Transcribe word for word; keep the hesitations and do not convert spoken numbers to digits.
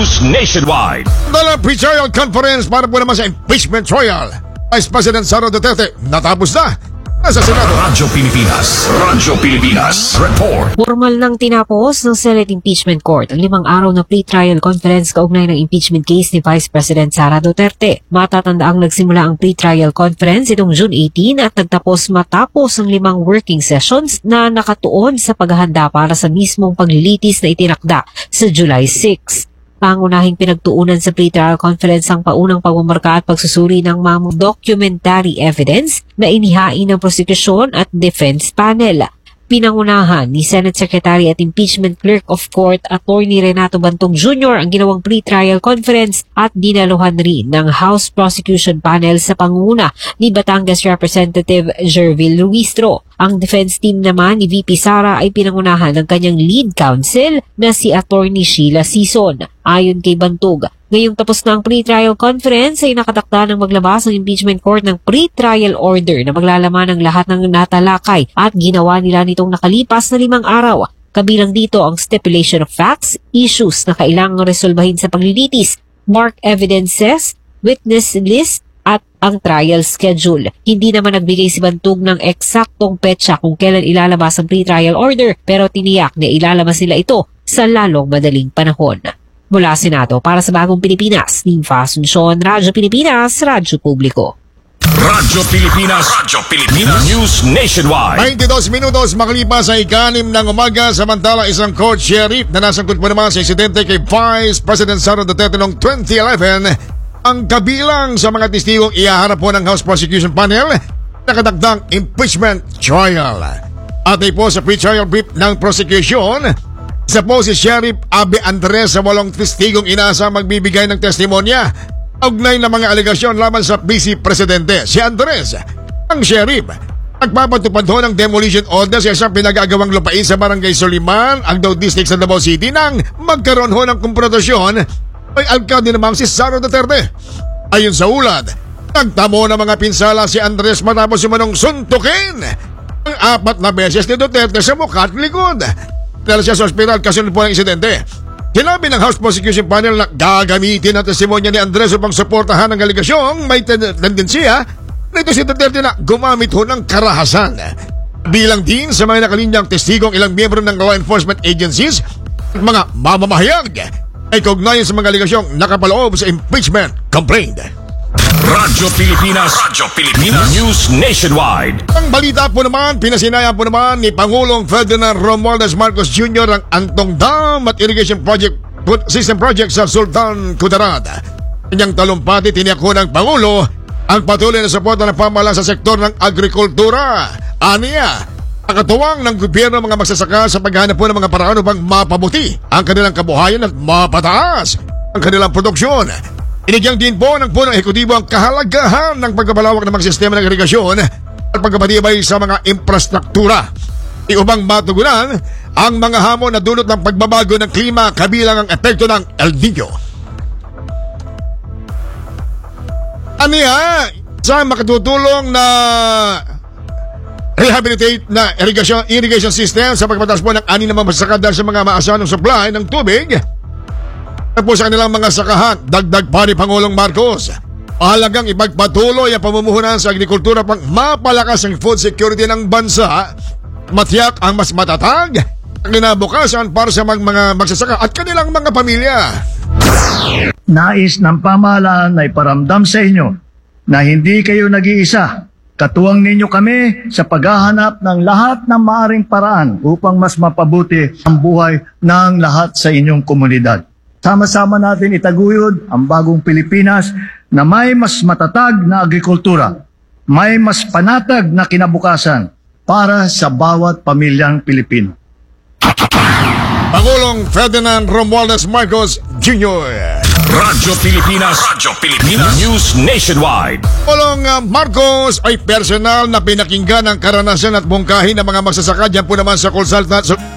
News Nationwide. Dalang pre-trial conference para po naman sa impeachment trial. Vice President Sara Duterte natapos na. Nasa Senado. Radyo Pilipinas. Radyo Pilipinas. Report. Formal nang tinapos ng Senate Impeachment Court ang limang araw na pre-trial conference kaugnay ng impeachment case ni Vice President Sara Duterte. Matatandaang nagsimula ang pre-trial conference itong June eighteenth at nagtapos matapos ang limang working sessions na nakatuon sa paghahanda para sa mismong paglilitis na itinakda sa July sixth. Pangunahing pinagtuunan sa pre-trial conference ang paunang pagmamarka at pagsusuri ng mga documentary evidence na inihain ng prosecution at defense panel. Pinangunahan ni Senate Secretary at Impeachment Clerk of Court Attorney Renato Bantog Junior ang ginawang pre-trial conference at dinaluhan rin ng House Prosecution Panel sa pangunguna ni Batangas Representative Jervil Ruistro. Ang defense team naman ni V P Sara ay pinangunahan ng kanyang lead counsel na si Attorney Sheila Sison. Ayon kay Bantog, ngayong tapos na ang pre-trial conference ay nakatakda ng maglabas ng impeachment court ng pre-trial order na maglalaman ng lahat ng natalakay at ginawa nila nitong nakalipas na limang araw. Kabilang dito ang stipulation of facts, issues na kailangang resolbahin sa paglilitis, mark evidences, witness list, at ang trial schedule. Hindi naman nagbigay si Bantog ng eksaktong petsa kung kailan ilalabas ang pre-trial order pero tiniyak na ilalabas nila ito sa lalong madaling panahon. Mula Senado para sa Bagong Pilipinas, Ninfa Asuncion, Radyo Pilipinas, Radyo Publiko. Radyo Pilipinas. Radyo Pilipinas. News Nationwide. twenty-two minutos makalipas sa ikanim ng umaga, samantala isang court sheriff na nasangkot po naman sa insidente kay Vice President Sara Duterte noong twenty eleven ang kabilang sa mga testigong ihaharap po ng House Prosecution Panel nakadagdang impeachment trial. Atay po sa pre-trial brief ng prosecution, isa po si Sheriff Abby Andres sa walong testigong inasa magbibigay ng testimonya ugnay ng mga alegasyon laban sa Vice Presidente. Si Andres, ang sheriff, nagpapatupad ho ng demolition order sa isang pinagagawang lupain sa Barangay Soliman, Agdao District sa Davao City nang magkaroon ho ng kumprotasyon ay alkalde namang si Sara Duterte. Ayon sa ulat, nagtamo ng mga pinsala si Andres matapos sumanong suntukin ang apat na beses ni Duterte sa mukha at likod. Dahil siya sa ospital kasunod po ng insidente. Sinabi ng House Prosecution Panel na gagamitin ang testimonya ni Andres upang suportahan ang aligasyong may ten- tendensiya nito si Duterte na gumamit ho ng karahasan. Bilang din sa mga nakalinyang testigong ilang miyembro ng law enforcement agencies at mga mamamahayag ay kaugnayan sa mga aligasyong nakapaloob sa impeachment complaint. Radyo Pilipinas. Radyo Pilipinas. News Nationwide. Ang balita po naman, pinasinayan po naman ni Pangulong Ferdinand Romualdez Marcos Junior ang Antong Dam at Irrigation Project System Project sa Sultan Kudarat. Kanyang talumpati tiniyak ko ng Pangulo ang patuloy na suporta ng pamahalaan sa sektor ng agrikultura. Aniya, nakatuwang ng gobyerno mga magsasaka sa paghahanap po ng mga paraan upang mapabuti ang kanilang kabuhayan at mapataas ang kanilang produksyon. Inigyang din po ng punong ehekutibo ang kahalagahan ng pagpapalawak ng mga sistema ng irigasyon at pagpapatibay sa mga infrastruktura. Iubang matugunan ang mga hamon na dulot ng pagbabago ng klima kabilang ang epekto ng El Niño. Aniya, sa makatutulong na rehabilitate na irrigation, irrigation system sa pagpatas po ng ani na mamasaka dahil sa mga maasahan ng supply ng tubig po sa kanilang mga sakahan. Dagdag pa ni Pangulong Marcos, mahalagang ipagpatuloy ang pamumuhunan sa agrikultura pang mapalakas ang food security ng bansa, matiyak ang mas matatag ang kinabukasan para sa mga magsasaka at kanilang mga pamilya. Nais ng pamahalaan na iparamdam sa inyo na hindi kayo nag-iisa. Katuwang ninyo kami sa paghahanap ng lahat ng maaring paraan upang mas mapabuti ang buhay ng lahat sa inyong komunidad. Sama-sama natin itaguyod ang bagong Pilipinas na may mas matatag na agrikultura, may mas panatag na kinabukasan para sa bawat pamilyang Pilipino. Pangulong Ferdinand Romualdez Marcos Junior Radyo Pilipinas. Radyo Pilipinas. News Nationwide. Pangulong uh, Marcos ay personal na pinakinggan ang karanasan at bungkahin ng mga magsasaka dyan po naman sa Consultant